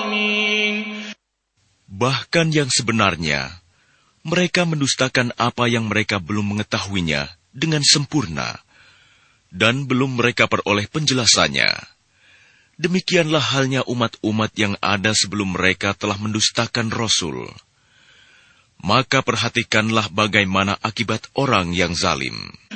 الظالمين. Bahkan yang sebenarnya, mereka mendustakan apa yang mereka belum mengetahuinya dengan sempurna, dan belum mereka peroleh penjelasannya. Demikianlah halnya umat-umat yang ada sebelum mereka telah mendustakan Rasul. Maka perhatikanlah bagaimana akibat orang yang zalim.